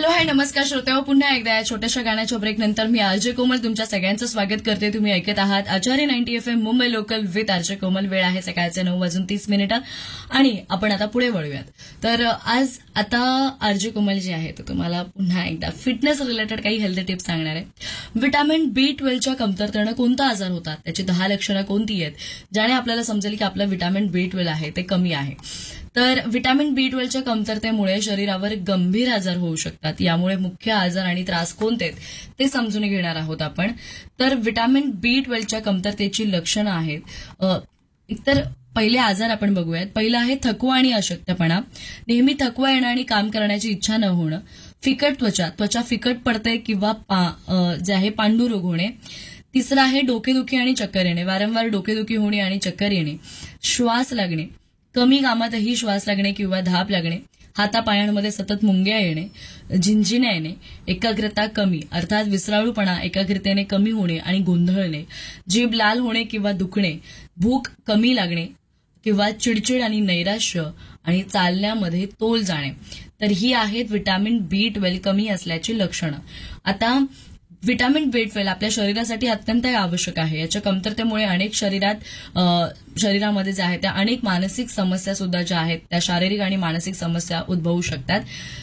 Hello hi नमस्कार श्रोत्याहो, पुन्हा एकदा या छोट्याशा गाण्याच्या ब्रेक नंतर मी आरजे कोमल तुमच्या सगळ्यांचं स्वागत करते. तुम्ही ऐकत आहात आचार्य 90 FM Mumbai local with RJ कोमल. वेळ आहे सकाळचे 9:30 आणि आपण आता पुढे वळूयात. तर आज आता आरजे कोमल जी आहे तो तुम्हाला पुन्हा एकदा फिटनेस रिलेटेड काही हेल्थ टिप्स सांगणार आहे. व्हिटॅमिन B12च्या कमतरतेनं कोणता आजार होतात, त्याची 10 लक्षणं कोणती आहेत, ज्याने आपल्याला समजेल की आपलं व्हिटॅमिन B12 आहे ते कमी आहे. तर व्हिटॅमिन B12च्या कमतरतेमुळे शरीरावर गंभीर आजार होऊ शकतात. यामुळे मुख्य आजार आणि त्रास कोणते ते समजून घेणार आहोत आपण. तर व्हिटॅमिन B12च्या कमतरतेची लक्षणं आहेत. एकतर पहिले आजार आपण बघूयात. पहिलं आहे थकवा आणि अशक्तपणा. नेहमी थकवा येणं आणि काम करण्याची इच्छा न होणं. फिकट त्वचा फिकट पडते किंवा जे आहे पांडुरोग होणे. तिसरं आहे डोकेदुखी आणि चक्कर येणे. वारंवार डोकेदुखी होणे आणि चक्कर येणे. श्वास लागणे. कमी कामातही श्वास लागणे किंवा धाप लागणे. हातापायांमध्ये सतत मुंग्या येणे, झिंझिण्या येणे. एकाग्रता कमी अर्थात विसराळूपणा एकाग्रतेने कमी होणे आणि गोंधळणे. जीभ लाल होणे किंवा दुखणे. भूक कमी लागणे किंवा चिडचिड आणि नैराश्य आणि चालण्यामध्ये तोल जाणे. तर ही आहेत व्हिटॅमिन B12 कमी असल्याची लक्षणं. आता व्हिटॅमिन B12 आपल्या शरीरासाठी अत्यंत आवश्यक आहे. याच्या कमतरतेमुळे अनेक शरीरामध्ये ज्या आहेत त्या अनेक मानसिक समस्या सुद्धा ज्या आहेत त्या शारीरिक आणि मानसिक समस्या उद्भवू शकतात.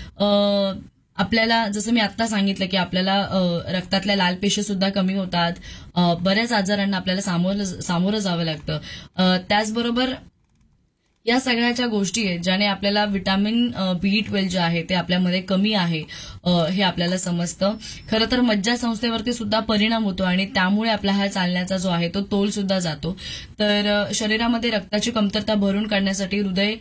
आपल्याला जसं मी आता सांगितलं की आपल्याला रक्तातल्या लाल पेशी सुद्धा कमी होतात. बऱ्याच आजारांना आपल्याला सामोरं जावं लागतं. त्याचबरोबर या सगळ्याच्या गोष्टी आहेत ज्याने आपल्याला व्हिटॅमिन B12 जे आहे ते आपल्यामध्ये कमी आहे हे आपल्याला समजतं. खरं तर मज्जासंस्थेवरती सुद्धा परिणाम होतो आणि त्यामुळे आपला हा चालण्याचा जो आहे तो तोल सुद्धा जातो. तर शरीरामध्ये रक्ताची कमतरता भरून काढण्यासाठी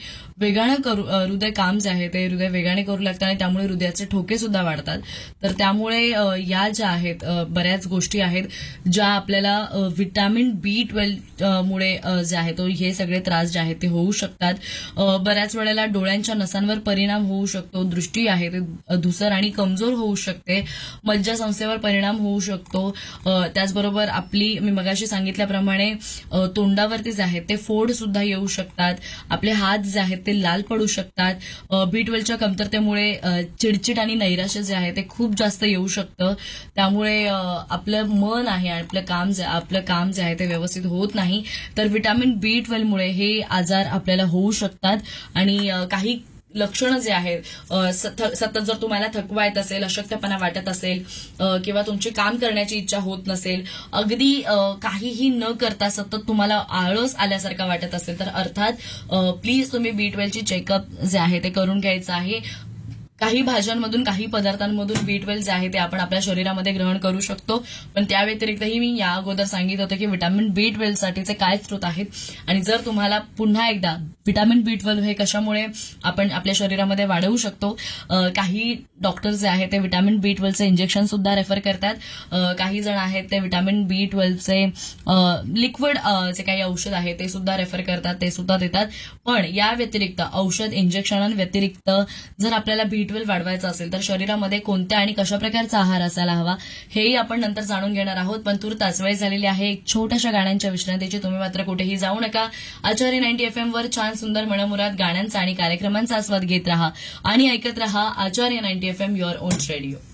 हृदय काम जे आहे ते हृदय वेगाने करू लागतं आणि त्यामुळे हृदयाचे ठोके सुद्धा वाढतात. तर त्यामुळे या ज्या आहेत बऱ्याच गोष्टी आहेत ज्या आपल्याला व्हिटॅमिन B12 मुळे जे आहे तो हे सगळे त्रास जे आहेत ते होऊ शकतात. बऱ्याच वेळेला डोळ्यांच्या नसांवर परिणाम होऊ शकतो. दृष्टी आहे ते धुसर आणि कमजोर होऊ शकते. मज्जासंस्थेवर परिणाम होऊ शकतो. त्याचबरोबर मी मगाशी सांगितल्याप्रमाणे तोंडावरती जे आहेत ते फोड सुद्धा येऊ शकतात. आपले हात जे आहेत ते लाल पडू शकतात. B12च्या कमतरतेमुळे चिडचिड आणि नैराश्य जे आहे ते खूप जास्त येऊ शकतं. त्यामुळे आपलं मन आहे आपलं काम जे आहे ते व्यवस्थित होत नाही. तर व्हिटॅमिन B12 मुळे हे आजार आपल्याला होऊ शकतात. आणि काही लक्षणं जे आहेत सतत जर तुम्हाला थकवा येत असेल, अशक्तपणा वाटत असेल किंवा तुमची काम करण्याची इच्छा होत नसेल, अगदी काहीही न करता सतत तुम्हाला आळस आल्यासारखा वाटत असेल, तर अर्थात प्लीज तुम्ही B12ची चेकअप जे आहे ते करून घ्यायचं आहे. काही भाज्यांमधून काही पदार्थांमधून B12 जे आहे ते आपण आपल्या शरीरामध्ये ग्रहण करू शकतो. पण त्या व्यतिरिक्तही मी या अगोदर सांगितलं होतं की व्हिटॅमिन B12 साठीचे काय स्रोत आहेत. आणि जर तुम्हाला पुन्हा एकदा व्हिटॅमिन B12 हे कशामुळे आपण आपल्या शरीरामध्ये वाढवू शकतो, काही डॉक्टर जे आहेत ते व्हिटॅमिन B12चे इंजेक्शन सुद्धा रेफर करतात. काही जण आहेत ते व्हिटॅमिन B12चे लिक्विड जे काही औषध आहे ते सुद्धा रेफर करतात, ते सुद्धा देतात. पण या व्यतिरिक्त औषध इंजेक्शनांव्यतिरिक्त जर आपल्याला B12 वाढवायचं असेल तर शरीरामध्ये कोणत्या आणि कशा प्रकारचा आहार असायला हवा हेही आपण नंतर जाणून घेणार आहोत. पण तूर्तास वेळ झालेली आहे एक छोट्याशा गाण्यांच्या विश्रांतीची. तुम्ही मात्र कुठेही जाऊ नका. आचार्य 90 FM वर छान सुंदर मनमुराद गाण्यांचा आणि कार्यक्रमांचा आस्वाद घेत रहा आणि ऐकत रहा आचार्य 90 FM युअर ओन रेडिओ.